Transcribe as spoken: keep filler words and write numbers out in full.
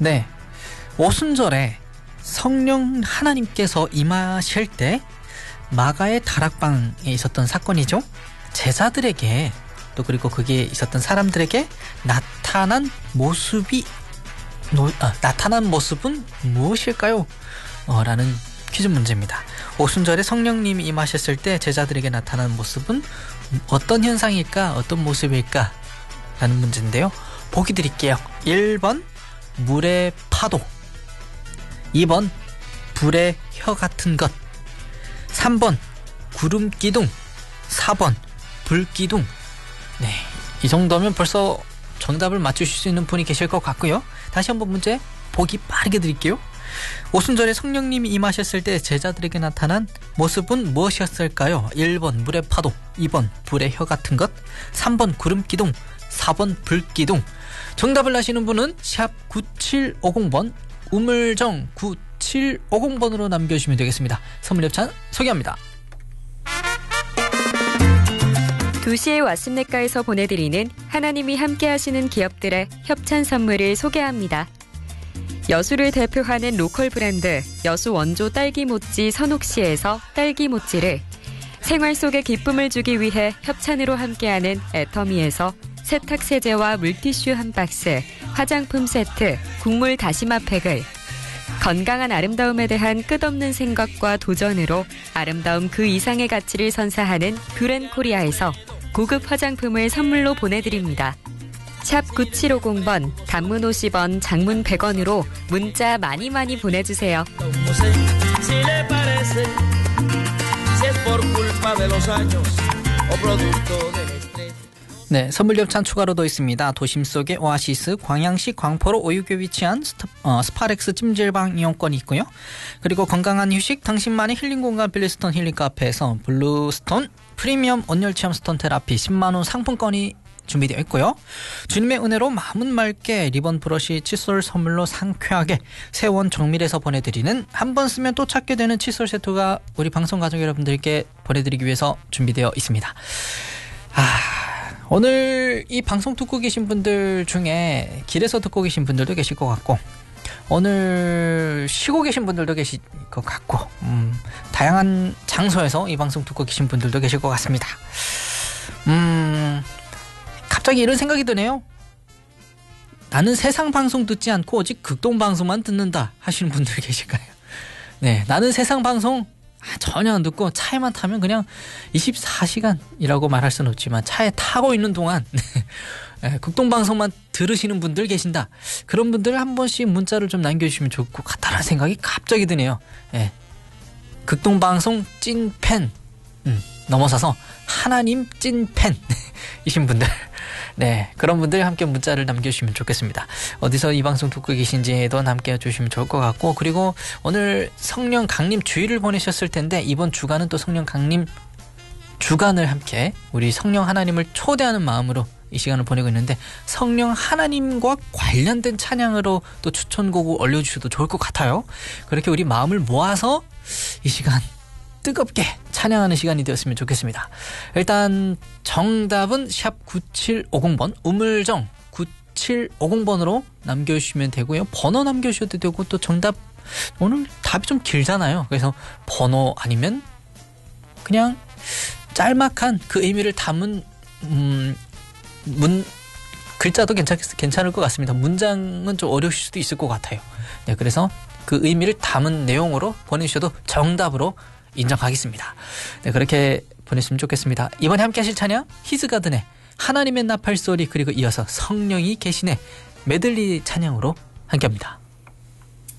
네, 오순절에 성령 하나님께서 임하실 때 마가의 다락방에 있었던 사건이죠. 제자들에게 또 그리고 거기에 있었던 사람들에게 나타난 모습이 노, 아, 나타난 모습은 무엇일까요? 어, 라는 퀴즈 문제입니다. 오순절에 성령님이 임하셨을 때 제자들에게 나타난 모습은 어떤 현상일까? 어떤 모습일까? 라는 문제인데요. 보기 드릴게요. 일 번 물의 파도, 이 번 불의 혀 같은 것, 삼 번 구름 기둥, 사 번 불 기둥. 네, 이 정도면 벌써 정답을 맞추실 수 있는 분이 계실 것 같고요. 다시 한번 문제 보기 빠르게 드릴게요. 오순절에 성령님이 임하셨을 때 제자들에게 나타난 모습은 무엇이었을까요? 일 번 물의 파도, 이 번 불의 혀 같은 것, 삼 번 구름 기둥, 사 번 불 기둥. 정답을 아시는 분은 샵 구칠오공 번, 우물정 구칠오공 번으로 남겨주시면 되겠습니다. 선물 협찬 소개합니다. 두 시에 왔습니까에서 보내드리는 하나님이 함께하시는 기업들의 협찬 선물을 소개합니다. 여수를 대표하는 로컬 브랜드 여수 원조 딸기 모찌 선옥시에서 딸기 모찌를, 생활 속에 기쁨을 주기 위해 협찬으로 함께하는 애터미에서 세탁 세제와 물티슈 한 박스, 화장품 세트, 국물 다시마 팩을, 건강한 아름다움에 대한 끝없는 생각과 도전으로 아름다움 그 이상의 가치를 선사하는 뷰앤코리아에서 고급 화장품을 선물로 보내드립니다. 샵 구칠오공 번, 단문 오십 원, 장문 백 원으로 문자 많이 많이 보내주세요. 네, 선물 협찬 추가로 더 있습니다. 도심 속의 오아시스 광양시 광포로 오육에 위치한 스타, 어, 스파렉스 찜질방 이용권이 있고요. 그리고 건강한 휴식, 당신만의 힐링 공간 블루스톤 힐링 카페에서 블루스톤 프리미엄 온열 체험 스톤 테라피 십만 원 상품권이 준비되어 있고요. 주님의 은혜로 마음은 맑게 리본 브러쉬 칫솔 선물로 상쾌하게 세원 정밀에서 보내드리는 한 번 쓰면 또 찾게 되는 칫솔 세트가 우리 방송 가족 여러분들께 보내드리기 위해서 준비되어 있습니다. 아, 오늘 이 방송 듣고 계신 분들 중에 길에서 듣고 계신 분들도 계실 것 같고, 오늘 쉬고 계신 분들도 계실 것 같고, 음, 다양한 장소에서 이 방송 듣고 계신 분들도 계실 것 같습니다. 음, 갑자기 이런 생각이 드네요. 나는 세상 방송 듣지 않고 오직 극동 방송만 듣는다 하시는 분들 계실까요? 네, 나는 세상 방송 전혀 안 듣고 차에만 타면 그냥 이십사 시간이라고 말할 수는 없지만 차에 타고 있는 동안 네, 극동방송만 들으시는 분들 계신다. 그런 분들 한 번씩 문자를 좀 남겨주시면 좋을 것 같다는 생각이 갑자기 드네요. 네, 극동방송 찐팬 음, 넘어서서 하나님 찐팬이신 분들, 네, 그런 분들 함께 문자를 남겨주시면 좋겠습니다. 어디서 이 방송 듣고 계신지도 함께 해주시면 좋을 것 같고, 그리고 오늘 성령 강림 주일을 보내셨을 텐데 이번 주간은 또 성령 강림 주간을 함께 우리 성령 하나님을 초대하는 마음으로 이 시간을 보내고 있는데, 성령 하나님과 관련된 찬양으로 또 추천곡을 올려주셔도 좋을 것 같아요. 그렇게 우리 마음을 모아서 이 시간 뜨겁게 찬양하는 시간이 되었으면 좋겠습니다. 일단 정답은 샵 구칠오공 번, 우물정 구칠오공 번으로 남겨주시면 되고요. 번호 남겨주셔도 되고, 또 정답, 오늘 답이 좀 길잖아요. 그래서 번호 아니면 그냥 짤막한 그 의미를 담은 음, 문 글자도 괜찮, 괜찮을 것 같습니다. 문장은 좀 어려우실 수도 있을 것 같아요. 네, 그래서 그 의미를 담은 내용으로 보내주셔도 정답으로 인정하겠습니다. 네, 그렇게 보냈으면 좋겠습니다. 이번에 함께 하실 찬양 히즈가든의 하나님의 나팔소리, 그리고 이어서 성령이 계시네 메들리 찬양으로 함께합니다.